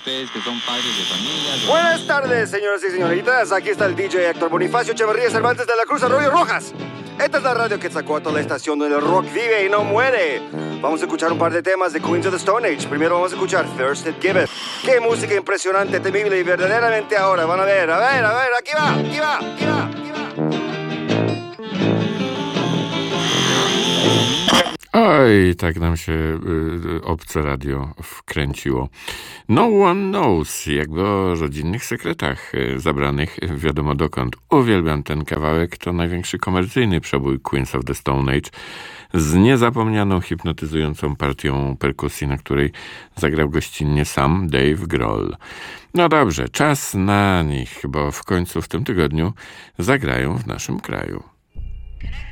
ustedes que son padres de familia. Buenas tardes, señoras y señoritas. Aquí está el DJ Héctor Bonifacio Echeverría Cervantes de la Cruz Arroyo Rojas. Esta es la radio Quetzalcóatl, la estación donde el rock vive y no muere. Vamos a escuchar un par de temas de Queens of the Stone Age. Primero vamos a escuchar Thirsted Giveth. Qué música impresionante, temible y verdaderamente ahora. Van a ver, aquí va. Oj, tak nam się obce radio wkręciło. No One Knows, jakby o rodzinnych sekretach zabranych wiadomo dokąd. Uwielbiam ten kawałek, to największy komercyjny przebój Queens of the Stone Age z niezapomnianą, hipnotyzującą partią perkusji, na której zagrał gościnnie sam Dave Grohl. No dobrze, czas na nich, bo w końcu w tym tygodniu zagrają w naszym kraju.